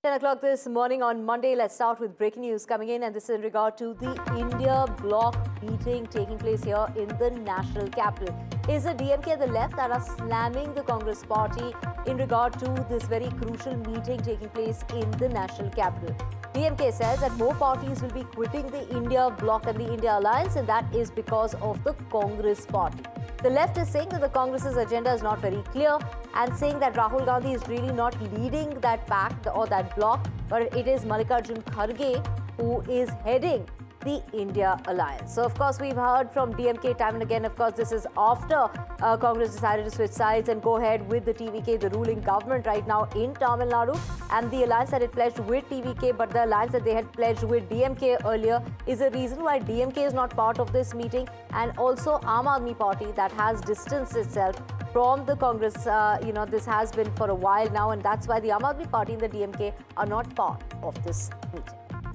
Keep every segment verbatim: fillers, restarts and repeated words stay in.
ten o'clock this morning on Monday. Let's start with breaking news coming in, and this is in regard to the India bloc meeting taking place here in the national capital. Is the D M K and the left that are slamming the Congress party in regard to this very crucial meeting taking place in the national capital. D M K says that more parties will be quitting the India bloc and the India alliance, and that is because of the Congress party. The left is saying that the Congress's agenda is not very clear and saying that Rahul Gandhi is really not leading that pack or that bloc, but it is Mallikarjun Kharge who is heading the India alliance. So, of course, we've heard from D M K time and again. Of course, this is after uh, Congress decided to switch sides and go ahead with the T V K, the ruling government right now in Tamil Nadu, and the alliance that it pledged with T V K, but the alliance that they had pledged with D M K earlier is the reason why D M K is not part of this meeting, and also Aam Aadmi Party that has distanced itself from the Congress. Uh, you know, this has been for a while now, and that's why the Aam Aadmi Party and the D M K are not part of this meeting.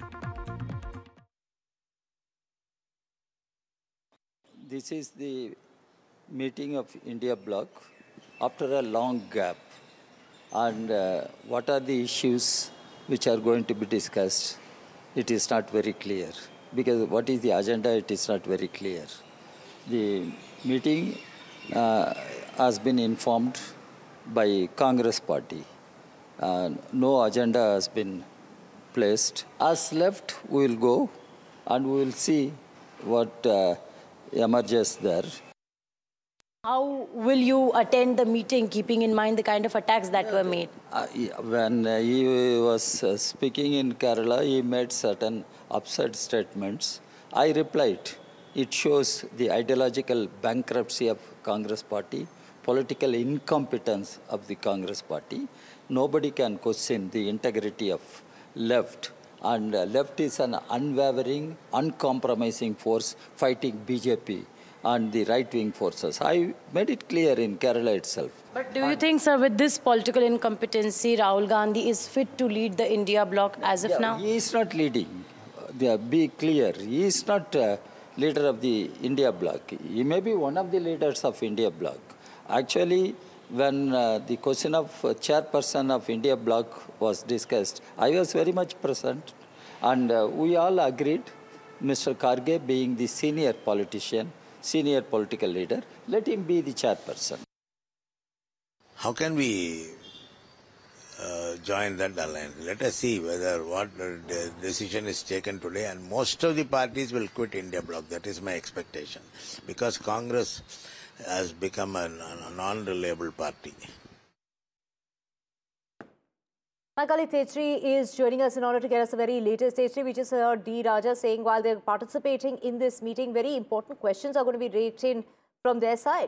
This is the meeting of India bloc after a long gap. And uh, what are the issues which are going to be discussed? It is not very clear. Because what is the agenda, it is not very clear. The meeting uh, has been informed by Congress party. Uh, no agenda has been placed. As left, we will go and we will see what uh, emerges there. How will you attend the meeting, keeping in mind the kind of attacks that were made? Uh, when uh, he was uh, speaking in Kerala, he made certain absurd statements. I replied, it shows the ideological bankruptcy of Congress party, political incompetence of the Congress party. Nobody can question the integrity of left. And uh, left is an unwavering, uncompromising force fighting B J P and the right-wing forces. I made it clear in Kerala itself. But do you think, sir, with this political incompetency, Rahul Gandhi is fit to lead the India bloc as of yeah, now? He is not leading. Uh, be clear. He is not uh, leader of the India bloc. He may be one of the leaders of India bloc. Actually, when uh, the question of uh, chairperson of India bloc was discussed, I was very much present, and uh, we all agreed, Mister Kharge being the senior politician, senior political leader, let him be the chairperson. How can we uh, join that alliance? Let us see whether what uh, decision is taken today, and most of the parties will quit India bloc. That is my expectation, because Congress has become a, a non-reliable party. My colleague Tetri is joining us in order to get us the very latest. Tetri, we just heard D. Raja saying while they're participating in this meeting, very important questions are going to be raised in from their side.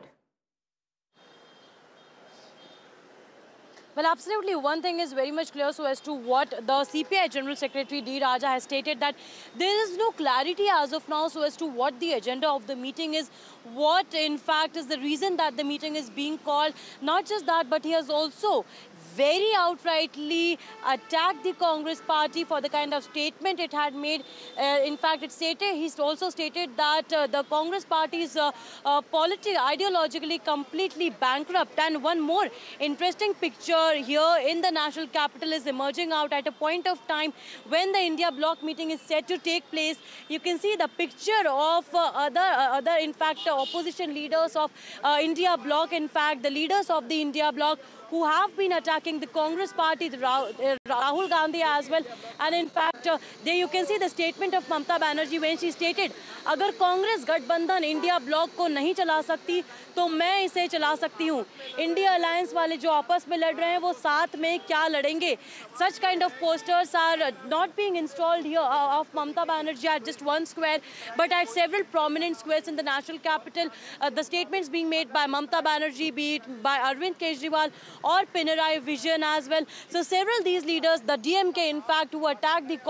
Well, absolutely. One thing is very much clear so as to what the C P I General Secretary D. Raja has stated, that there is no clarity as of now so as to what the agenda of the meeting is, what in fact is the reason that the meeting is being called. Not just that, but he has also very outrightly attacked the Congress party for the kind of statement it had made. Uh, in fact, it stated, he's also stated that uh, the Congress party is uh, uh, politi ideologically completely bankrupt. And one more interesting picture here in the national capital is emerging out at a point of time when the India bloc meeting is set to take place. You can see the picture of uh, other, uh, other, in fact, uh, opposition leaders of uh, India bloc, in fact, the leaders of the India bloc, who have been attacking the Congress party, the Rahul Gandhi as well. And in fact, uh, there you can see the statement of Mamata Banerjee when she stated, अगर कांग्रेस गठबंधन India block को नहीं चला सकती तो मैं इसे चला सकती हूँ. इंडिया अलायंस वाले जो आपस में लड़ रहे हैं वो साथ में क्या लड़ेंगे. Such kind of posters are not being installed here uh, of Mamata Banerjee at just one square, but at several prominent squares in the national capital. Uh, the statements being made by Mamata Banerjee, be it by Arvind Kejriwal or Pinarayi Vijayan as well. So several these leaders, the D M K in fact, who attacked the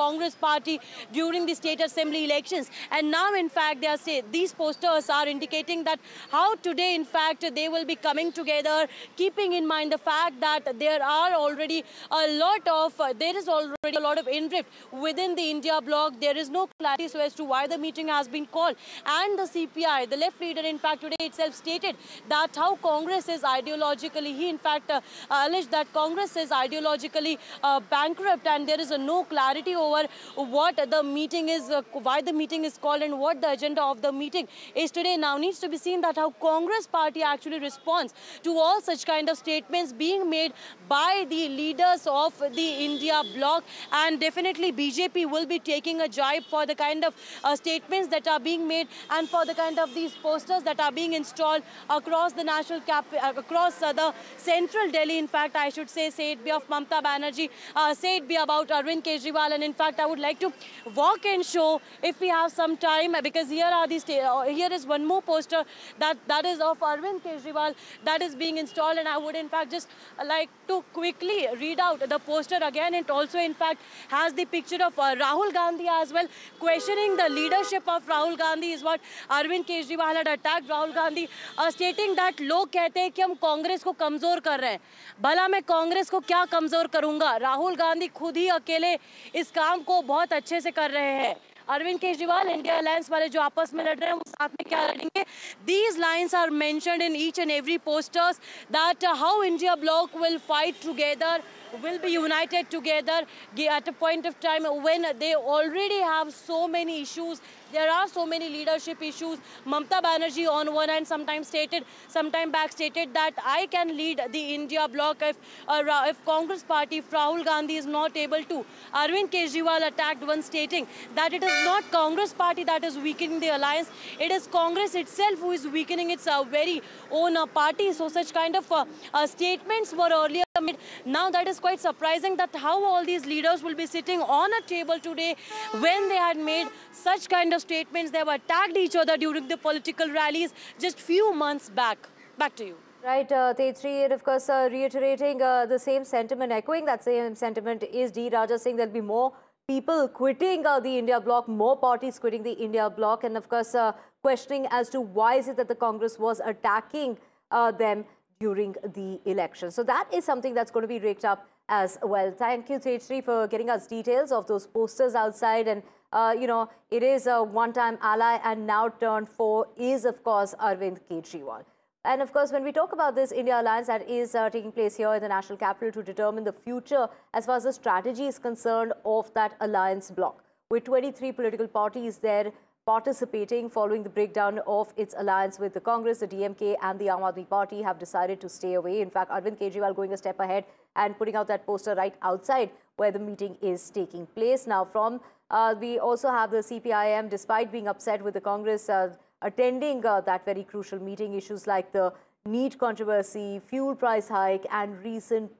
Congress party during the state assembly elections. And now, in fact, they are say, these posters are indicating that how today, in fact, they will be coming together, keeping in mind the fact that there are already a lot of, uh, there is already a lot of in-drift within the India bloc. There is no clarity so as to why the meeting has been called. And the C P I, the left leader, in fact, today itself stated that how Congress is ideologically, he in fact uh, alleged that Congress is ideologically uh, bankrupt, and there is uh, no clarity over what the meeting is, uh, why the meeting is called and what the agenda of the meeting is today. Now needs to be seen that how Congress party actually responds to all such kind of statements being made by the leaders of the India bloc, and definitely B J P will be taking a jibe for the kind of uh, statements that are being made and for the kind of these posters that are being installed across the national cap, uh, across uh, the central Delhi. In fact, I should say, say it be of Mamata Banerjee, uh, say it be about Arvind Kejriwal, and in fact, I would like to walk and show if we have some time, because here are these, uh, here is one more poster that that is of Arvind Kejriwal that is being installed, and I would in fact just like to quickly read out the poster again. It also in fact has the picture of uh, Rahul Gandhi as well, questioning the leadership of Rahul Gandhi is what Arvind Kejriwal had attacked Rahul Gandhi, uh, stating that लोग कहते हैं कि हम कांग्रेस को कमजोर कर रहे हैं, भला मैं कांग्रेस को क्या कमजोर करूंगा, राहुल गांधी खुद ही अकेले इस काम को बहुत अच्छे से कर रहे हैं. अरविंद केजरीवाल, इंडिया अलायंस वाले जो आपस में लड़ रहे हैं वो साथ में क्या लड़ेंगे. These lines are mentioned in each and every posters that uh, how India bloc will fight together, will be united together at a point of time when they already have so many issues. There are so many leadership issues. Mamata Banerjee on one hand sometimes stated, sometime back stated that I can lead the India bloc if, uh, if Congress party, if Rahul Gandhi is not able to. Arvind Kejriwal attacked one, stating that it is not Congress party that is weakening the alliance. It is Congress itself who is weakening its uh, very own uh, party. So such kind of uh, uh, statements were earlier made. Now that is quite surprising that how all these leaders will be sitting on a table today when they had made such kind of statements. They have attacked each other during the political rallies just few months back. Back to you. Right, uh, Tejasri, and of course uh, reiterating uh, the same sentiment, echoing that same sentiment is D. Raja, saying there'll be more people quitting uh, the India bloc, more parties quitting the India bloc, and of course uh, questioning as to why is it that the Congress was attacking uh, them during the election. So that is something that's going to be raked up as well. Thank you, Tejasri, for getting us details of those posters outside. And, uh, you know, it is a one-time ally and now turned foe is, of course, Arvind Kejriwal. And, of course, when we talk about this India alliance that is uh, taking place here in the national capital to determine the future as far as the strategy is concerned of that alliance bloc, with twenty-three political parties there participating following the breakdown of its alliance with the Congress, the D M K and the Aam Aadmi Party have decided to stay away. In fact, Arvind Kejriwal going a step ahead and putting out that poster right outside where the meeting is taking place. Now, from uh, we also have the C P I M, despite being upset with the Congress uh, attending uh, that very crucial meeting, issues like the NEET controversy, fuel price hike and recent